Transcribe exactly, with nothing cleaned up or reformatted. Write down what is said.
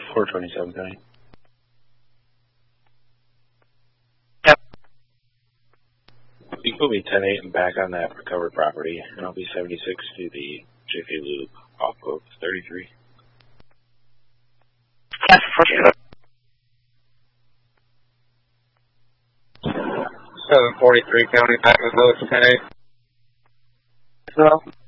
four twenty-seven, County. Yep. You can put me ten eight and back on that recovered property, and I'll be seventy-six to the J K loop off of thirty-three. Yes, for sure. seven forty-three, County, back with Lewis ten eight. Well.